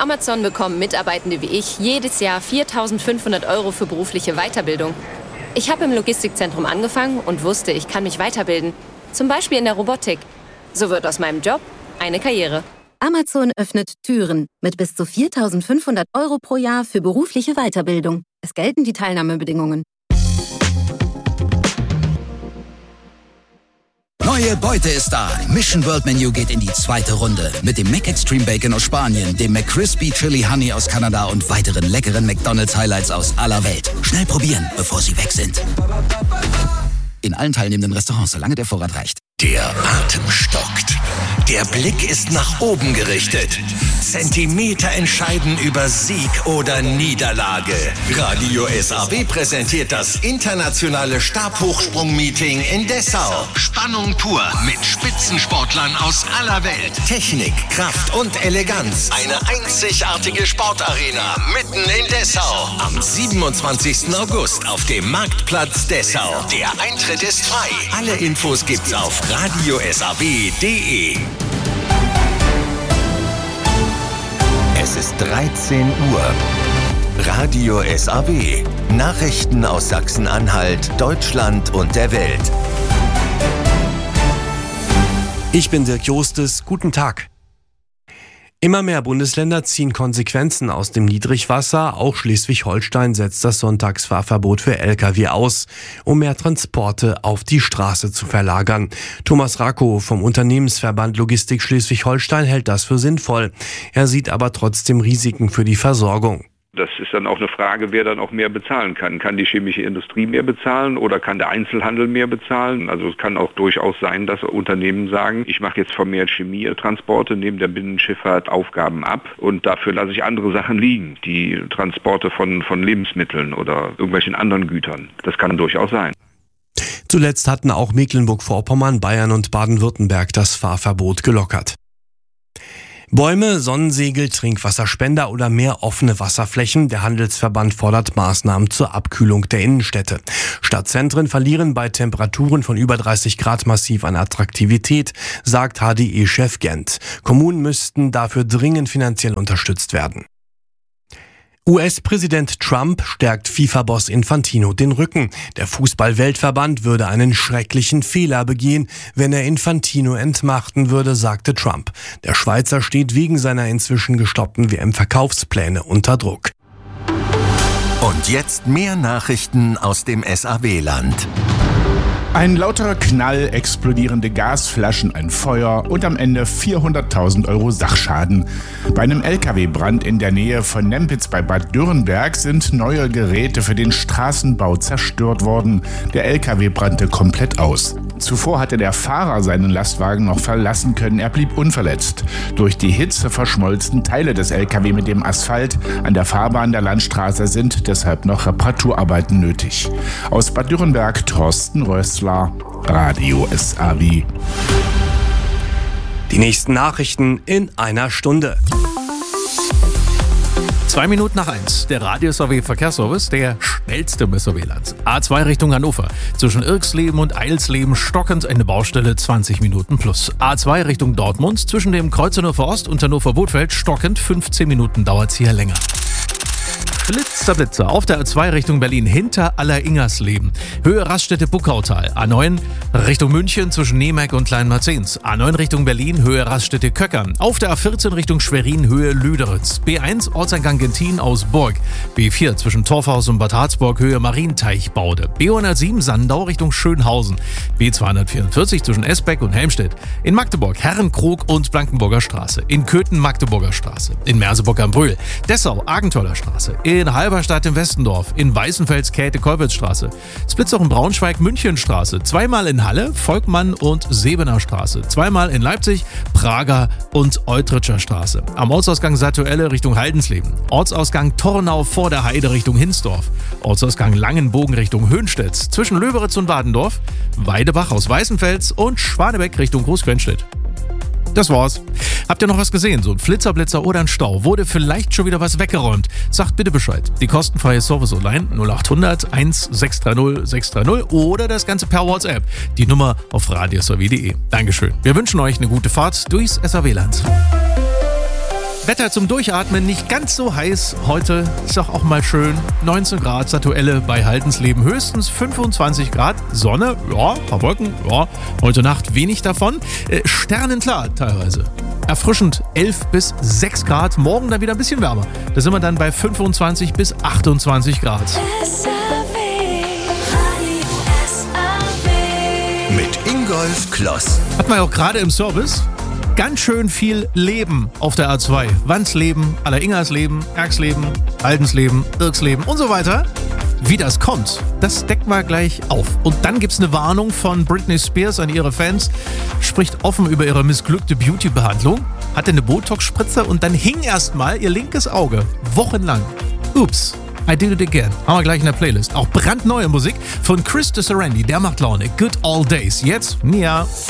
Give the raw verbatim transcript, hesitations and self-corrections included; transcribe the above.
Amazon bekommen Mitarbeitende wie ich jedes Jahr viertausendfünfhundert Euro für berufliche Weiterbildung. Ich habe im Logistikzentrum angefangen und wusste, ich kann mich weiterbilden. Zum Beispiel in der Robotik. So wird aus meinem Job eine Karriere. Amazon öffnet Türen mit bis zu viertausendfünfhundert Euro pro Jahr für berufliche Weiterbildung. Es gelten die Teilnahmebedingungen. Neue Beute ist da. Mission World Menu geht in die zweite Runde. Mit dem McExtreme Bacon aus Spanien, dem McCrispy Chili Honey aus Kanada und weiteren leckeren McDonald's Highlights aus aller Welt. Schnell probieren, bevor sie weg sind. In allen teilnehmenden Restaurants, solange der Vorrat reicht. Der Atem stockt. Der Blick ist nach oben gerichtet. Zentimeter entscheiden über Sieg oder Niederlage. Radio S A W präsentiert das internationale Stabhochsprung-Meeting in Dessau. Spannung pur mit Spitzensportlern aus aller Welt. Technik, Kraft und Eleganz. Eine einzigartige Sportarena mitten in Dessau. Am siebenundzwanzigsten August auf dem Marktplatz Dessau. Der Eintritt ist frei. Alle Infos gibt's auf radio s a w punkt d e. Es ist dreizehn Uhr. Radio S A W. Nachrichten aus Sachsen-Anhalt, Deutschland und der Welt. Ich bin Dirk Jostes. Guten Tag. Immer mehr Bundesländer ziehen Konsequenzen aus dem Niedrigwasser. Auch Schleswig-Holstein setzt das Sonntagsfahrverbot für L K W aus, um mehr Transporte auf die Straße zu verlagern. Thomas Rakow vom Unternehmensverband Logistik Schleswig-Holstein hält das für sinnvoll. Er sieht aber trotzdem Risiken für die Versorgung. Das ist dann auch eine Frage, wer dann auch mehr bezahlen kann. Kann die chemische Industrie mehr bezahlen oder kann der Einzelhandel mehr bezahlen? Also es kann auch durchaus sein, dass Unternehmen sagen, ich mache jetzt vermehrt Chemietransporte, neben der Binnenschifffahrt Aufgaben ab und dafür lasse ich andere Sachen liegen, die Transporte von, von Lebensmitteln oder irgendwelchen anderen Gütern. Das kann durchaus sein. Zuletzt hatten auch Mecklenburg-Vorpommern, Bayern und Baden-Württemberg das Fahrverbot gelockert. Bäume, Sonnensegel, Trinkwasserspender oder mehr offene Wasserflächen. Der Handelsverband fordert Maßnahmen zur Abkühlung der Innenstädte. Stadtzentren verlieren bei Temperaturen von über dreißig Grad massiv an Attraktivität, sagt H D E-Chef Gent. Kommunen müssten dafür dringend finanziell unterstützt werden. U S-Präsident Trump stärkt FIFA-Boss Infantino den Rücken. Der Fußball-Weltverband würde einen schrecklichen Fehler begehen, wenn er Infantino entmachten würde, sagte Trump. Der Schweizer steht wegen seiner inzwischen gestoppten W M-Verkaufspläne unter Druck. Und jetzt mehr Nachrichten aus dem S A W-Land. Ein lauterer Knall, explodierende Gasflaschen, ein Feuer und am Ende vierhunderttausend Euro Sachschaden. Bei einem L K W-Brand in der Nähe von Nempitz bei Bad Dürrenberg sind neue Geräte für den Straßenbau zerstört worden. Der L K W brannte komplett aus. Zuvor hatte der Fahrer seinen Lastwagen noch verlassen können, er blieb unverletzt. Durch die Hitze verschmolzen Teile des L K W mit dem Asphalt. An der Fahrbahn der Landstraße sind deshalb noch Reparaturarbeiten nötig. Aus Bad Dürrenberg, Thorsten Rössler, Radio S A W. Die nächsten Nachrichten in einer Stunde. Zwei Minuten nach eins. Der Radio S A W Verkehrsservice, der schnellste im S A W-Land. A zwei Richtung Hannover. Zwischen Irksleben und Eilsleben stockend eine Baustelle zwanzig Minuten plus. A zwei Richtung Dortmund. Zwischen dem Kreuz Hannover Ost und Hannover Bothfeld stockend fünfzehn Minuten dauert es hier länger. Blitzer, Blitzer auf der A zwei Richtung Berlin hinter Alleringersleben. Höhe Raststätte Buckautal. A neun Richtung München zwischen Nemeck und Kleinmarzens. A neun Richtung Berlin, Höhe Raststätte Köckern. Auf der A vierzehn Richtung Schwerin, Höhe Lüderitz. B eins Ortseingang Gentin aus Burg. B vier zwischen Torfhaus und Bad Harzburg, Höhe Marienteichbaude. B hundertsieben Sandau Richtung Schönhausen. B zweihundertvierundvierzig zwischen Esbeck und Helmstedt. In Magdeburg Herrenkrog und Blankenburger Straße. In Köthen Magdeburger Straße. In Merseburg am Brühl. Dessau Argenteurer Straße. In Halberstadt im Westendorf, in Weißenfels Käthe-Kolwitzstraße, Splitzhoch in Braunschweig Münchenstraße, zweimal in Halle, Volkmann und Sebener Straße, zweimal in Leipzig, Prager und Eutritscher Straße. Am Ortsausgang Satuelle Richtung Haldensleben, Ortsausgang Tornau vor der Heide Richtung Hinsdorf, Ortsausgang Langenbogen Richtung Höhnstedt, zwischen Löberitz und Wadendorf, Weidebach aus Weißenfels und Schwanebeck Richtung Großquenstedt. Das war's. Habt ihr noch was gesehen? So ein Flitzerblitzer oder ein Stau? Wurde vielleicht schon wieder was weggeräumt? Sagt bitte Bescheid. Die kostenfreie Service-Online null acht hundert eins sechs drei null sechs drei null oder das Ganze per WhatsApp. Die Nummer auf radio s a w punkt d e. Dankeschön. Wir wünschen euch eine gute Fahrt durchs S A W-Land. Wetter zum Durchatmen, nicht ganz so heiß. Heute ist doch auch mal schön. neunzehn Grad Satuelle bei Haldensleben, höchstens fünfundzwanzig Grad. Sonne, ja, paar Wolken, ja. Heute Nacht wenig davon. Äh, sternenklar teilweise. Erfrischend elf bis sechs Grad. Morgen dann wieder ein bisschen wärmer. Da sind wir dann bei fünfundzwanzig bis achtundzwanzig Grad. Mit Ingolf Kloss. Hat man ja auch gerade im Service ganz schön viel Leben auf der A zwei. Wandsleben, Allersingersleben, Erxleben, Haldensleben, Irxleben und so weiter. Wie das kommt, das deckt mal gleich auf. Und dann gibt's eine Warnung von Britney Spears an ihre Fans. Spricht offen über ihre missglückte Beauty-Behandlung. Hatte eine Botox-Spritze und dann hing erstmal ihr linkes Auge. Wochenlang. Ups. I Did It Again. Haben wir gleich in der Playlist. Auch brandneue Musik von Chris de Serendi. Der macht Laune. Good Old Days. Jetzt Mia.